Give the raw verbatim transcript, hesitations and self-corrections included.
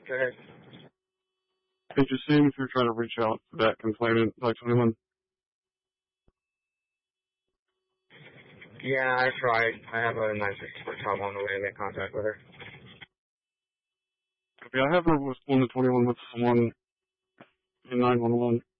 Go ahead. Could you see if you're trying to reach out to that complainant, like twenty-one? Yeah, I tried. I have a nine six four Tom on the way to make contact with her. Okay, I have her with one to twenty-one with someone in nine one one.